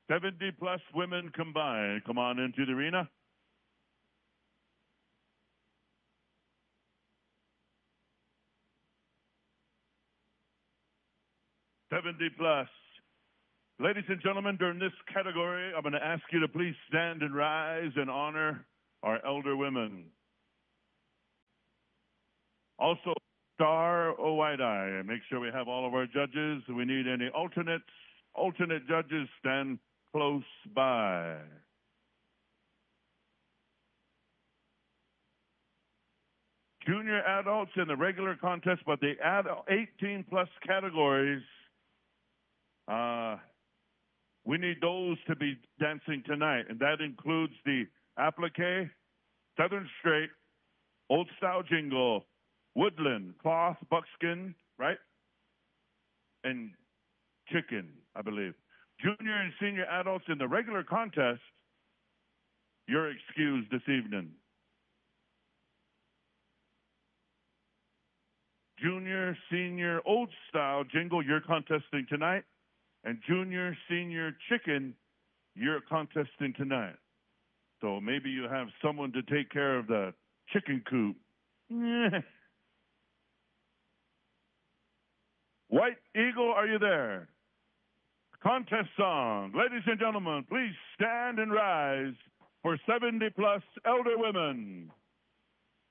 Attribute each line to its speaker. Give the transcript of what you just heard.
Speaker 1: 70 plus women combined. Come on into the arena. '70 plus. Ladies and gentlemen, during this category, I'm going to ask you to please stand and rise and honor our elder women. Also, star or white eye. Make sure we have all of our judges. We need any alternates. Alternate judges stand close by. Junior adults in the regular contest, but the 18 plus categories, we need those to be dancing tonight, and that includes the applique, Southern Straight, Old Style Jingle, Woodland, Cloth, Buckskin, right? And Chicken, I believe. Junior and senior adults in the regular contest, you're excused this evening. Junior, senior, Old Style Jingle, you're contesting tonight. And junior, senior, Chicken, you're contesting tonight. So maybe you have someone to take care of the chicken coop. White Eagle, are you there? Contest song. Ladies and gentlemen, please stand and rise for 70 plus elder women.